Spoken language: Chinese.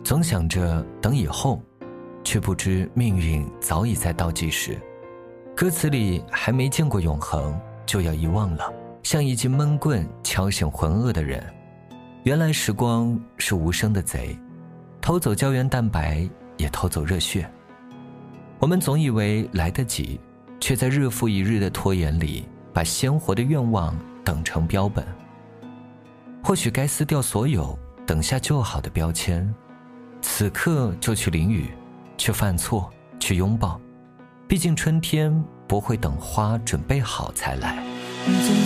总想着等以后，却不知命运早已在倒计时。歌词里还没见过永恒，就要遗忘了，像一记闷棍敲醒浑噩的人。原来时光是无声的贼，偷走胶原蛋白，也偷走热血。我们总以为来得及，却在日复一日的拖延里，把鲜活的愿望等成标本。或许该撕掉所有等下就好的标签，此刻就去淋雨，去犯错，去拥抱。毕竟春天不会等花准备好才来。